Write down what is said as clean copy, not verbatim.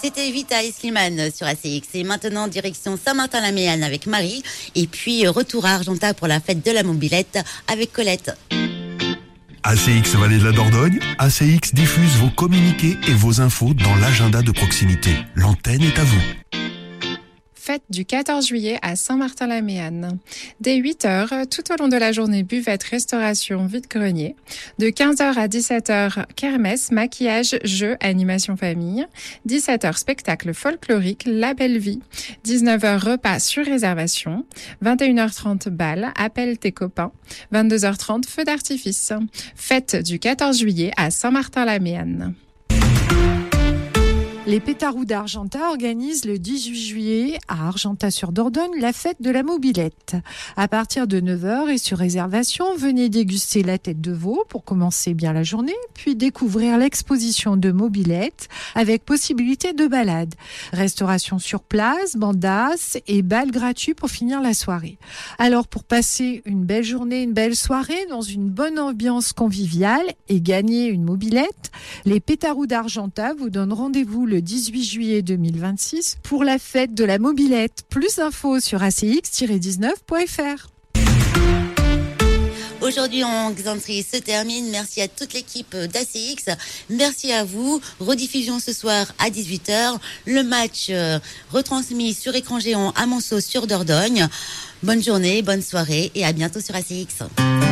C'était Vita et Slimane sur ACX. Et maintenant, direction Saint-Martin-la-Méanne avec Marie. Et puis, retour à Argentat pour la fête de la mobilette avec Colette. ACX Vallée de la Dordogne, ACX diffuse vos communiqués et vos infos dans l'agenda de proximité. L'antenne est à vous. Fête du 14 juillet à Saint-Martin-la-Méanne. Dès 8h, tout au long de la journée, buvette, restauration, vide-grenier. De 15h à 17h, kermesse, maquillage, jeux, animation famille. 17h, spectacle folklorique, La Belle Vie. 19h, repas sur réservation. 21h30, bal, appelle tes copains. 22h30, feu d'artifice. Fête du 14 juillet à Saint-Martin-la-Méanne. Les Pétarous d'Argentat organisent le 18 juillet à Argentat-sur-Dordogne la fête de la mobilette. À partir de 9h et sur réservation, venez déguster la tête de veau pour commencer bien la journée, puis découvrir l'exposition de mobilettes avec possibilité de balade. Restauration sur place, bandas et bal gratuit pour finir la soirée. Alors pour passer une belle journée, une belle soirée dans une bonne ambiance conviviale et gagner une mobilette, les Pétarous d'Argentat vous donnent rendez-vous le 18 juillet 2026 pour la fête de la mobilette. Plus d'infos sur acx-19.fr. Aujourd'hui, en Xantry se termine. Merci à toute l'équipe d'ACX. Merci à vous. Rediffusion ce soir à 18h. Le match retransmis sur écran géant à Monceau sur Dordogne. Bonne journée, bonne soirée et à bientôt sur ACX.